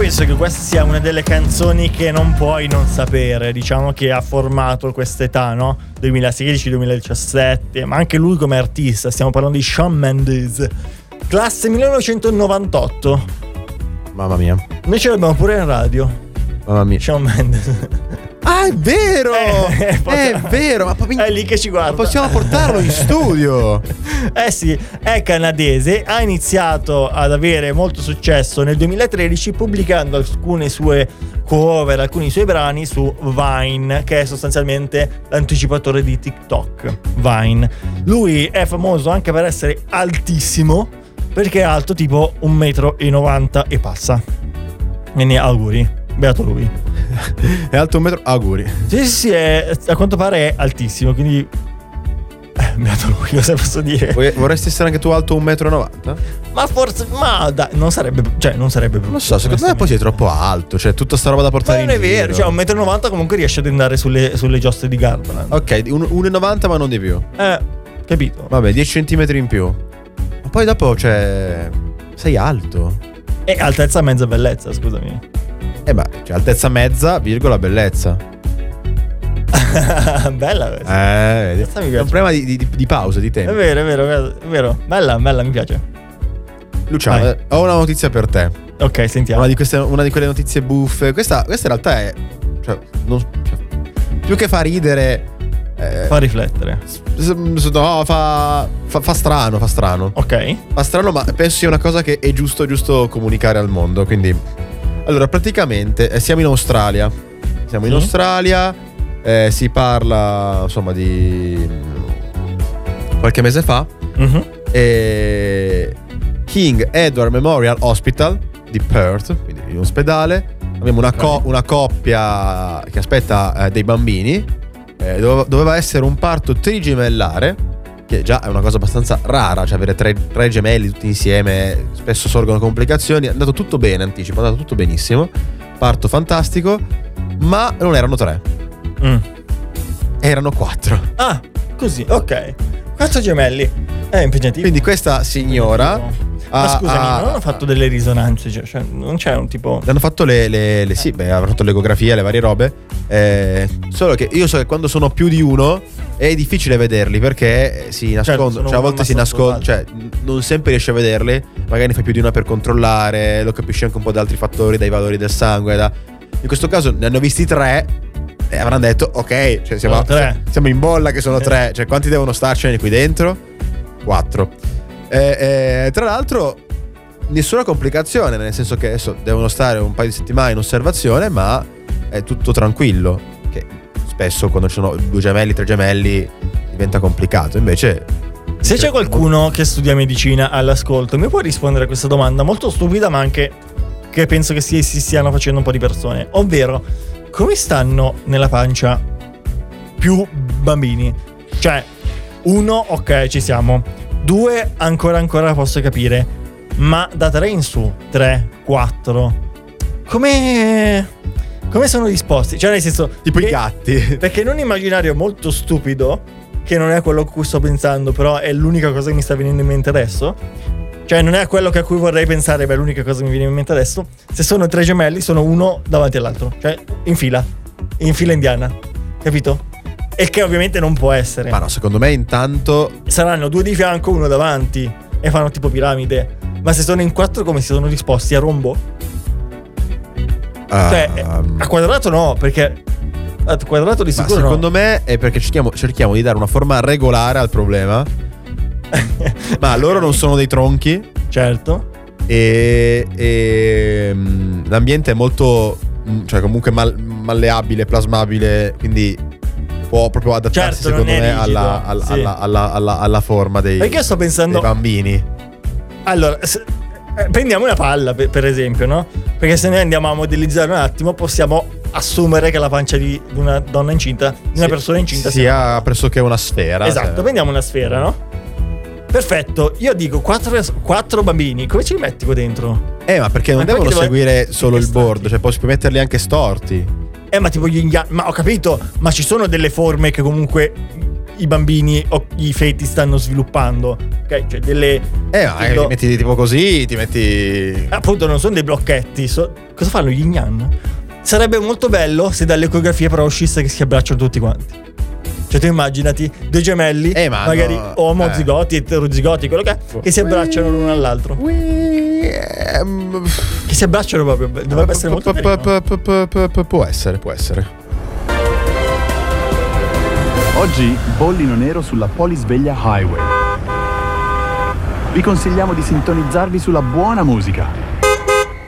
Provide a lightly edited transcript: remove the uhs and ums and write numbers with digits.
penso che questa sia una delle canzoni che non puoi non sapere, diciamo, che ha formato quest'età, no? 2016-2017, ma anche lui come artista. Stiamo parlando di Shawn Mendes, classe 1998. Mamma mia. Noi ce l'abbiamo pure in radio. Mamma mia. Shawn Mendes. Ah, è vero! È vero, ma è lì che ci guarda. Possiamo portarlo in studio. Sì, è canadese, ha iniziato ad avere molto successo nel 2013 pubblicando alcune sue cover, alcuni suoi brani su Vine, che è sostanzialmente l'anticipatore di TikTok. Vine. Lui è famoso anche per essere altissimo, perché è alto tipo 1,90 m e passa. Quindi auguri. Beato lui. È alto 1 metro, auguri. Sì, a quanto pare è altissimo, quindi beato lui, cosa posso dire? Vorresti essere anche tu alto 1,90 m? Ma forse, dai, non sarebbe brutto. Non so, secondo me poi sei troppo alto, cioè tutta sta roba da portare in giro. Non è vero, cioè 1,90 m comunque riesce ad andare sulle giostre di Gardaland. Ok, 1,90 m ma non di più. Capito. Vabbè, 10 cm in più. Ma poi dopo, cioè, sei alto. E altezza mezza bellezza, scusami. Ma cioè, altezza mezza, virgola, bellezza. Bella questa. Questa mi piace. È un problema di pausa, di tempo. È vero. Bella, mi piace. Luciano, ho una notizia per te. Ok, sentiamo. Una di quelle notizie buffe. Questa in realtà è, più che fa ridere, fa riflettere. No, fa strano. Ok. Fa strano, ma penso sia una cosa che è giusto comunicare al mondo. Quindi, allora, praticamente siamo in Australia. In Australia, si parla, insomma, di qualche mese fa. King Edward Memorial Hospital di Perth, quindi in ospedale. Abbiamo una coppia che aspetta dei bambini. Doveva essere un parto trigemellare, che già è una cosa abbastanza rara, cioè avere tre gemelli tutti insieme, spesso sorgono complicazioni. È andato tutto bene, anticipo, è andato tutto benissimo, parto fantastico, ma non erano 3, erano 4. Ah, così, ok, 4 gemelli, è impegnativo. Quindi questa signora ma scusami, non hanno fatto delle risonanze, cioè non c'è un tipo. Hanno fatto hanno fatto l'ecografia, le varie robe. Solo che io so che quando sono più di uno è difficile vederli, perché si nascondono, cioè a volte si nascondono, cioè non sempre riesci a vederli. Magari ne fai più di una per controllare, lo capisci anche un po' da altri fattori, dai valori del sangue. In questo caso ne hanno visti 3 e avranno detto ok, cioè siamo in bolla che sono 3, cioè quanti devono starcene qui dentro? 4. Tra l'altro nessuna complicazione, nel senso che adesso devono stare un paio di settimane in osservazione, ma è tutto tranquillo, che spesso quando ci sono 2 gemelli, 3 gemelli diventa complicato. Invece, se c'è qualcuno che studia medicina all'ascolto, mi può rispondere a questa domanda molto stupida, ma anche che penso che si stiano facendo un po' di persone, ovvero come stanno nella pancia più bambini? Cioè 1, ok, ci siamo. 2 ancora posso capire, ma da 3 in su, 3, 4, come sono disposti? Cioè nel senso, tipo i gatti. Perché in un immaginario molto stupido, che non è quello a cui sto pensando, però è l'unica cosa che mi sta venendo in mente adesso, cioè non è quello a cui vorrei pensare, ma è l'unica cosa che mi viene in mente adesso. Se sono 3 gemelli, sono uno davanti all'altro, cioè in fila indiana, capito? E che ovviamente non può essere. Ma no, secondo me intanto saranno 2 di fianco, 1 davanti, e fanno tipo piramide. Ma se sono in 4, come si sono disposti? A rombo? Cioè a quadrato no, perché a quadrato di sicuro secondo me è perché cerchiamo di dare una forma regolare al problema. Ma loro non sono dei tronchi. Certo. E l'ambiente è molto, cioè comunque malleabile, plasmabile, quindi può proprio adattarsi, certo, secondo me, rigido, alla forma dei, perché sto pensando, dei bambini. Allora, prendiamo una palla per esempio, no? Perché se noi andiamo a modellizzare un attimo, possiamo assumere che la pancia di una donna incinta, di una persona incinta, sia pressoché una sfera. Esatto, prendiamo una sfera, no? Perfetto, io dico 4 bambini, come ci metti qua dentro? Ma perché non devono seguire solo il board, cioè puoi metterli anche storti. Ma tipo gli indiani, ma ho capito, ma ci sono delle forme che comunque i bambini o i feti stanno sviluppando, ok? Cioè delle ti metti tipo così, ti metti appunto non sono dei blocchetti, cosa fanno gli Ignan? Sarebbe molto bello se dalle ecografie però uscisse che si abbracciano tutti quanti. Cioè tu immaginati due gemelli, magari omozigoti, eterozigoti, quello che si abbracciano l'uno all'altro. Che si abbracciano proprio, dovrebbe essere molto carino. Può essere. Oggi bollino nero sulla Polisveglia Highway. Vi consigliamo di sintonizzarvi sulla buona musica.